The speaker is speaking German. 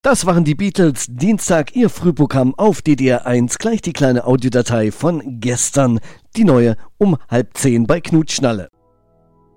Das waren die Beatles, Dienstag, ihr Frühprogramm auf DDR1, gleich die kleine Audiodatei von gestern, die neue um 9:30 bei Knut Schnalle.